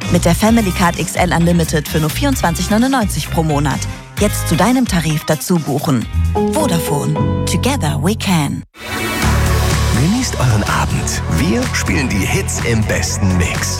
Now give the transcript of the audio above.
Mit der Family Card XL Unlimited für nur 24,99 pro Monat. Jetzt zu deinem Tarif dazu buchen. Vodafone. Together we can. Genießt euren Abend. Wir spielen die Hits im besten Mix.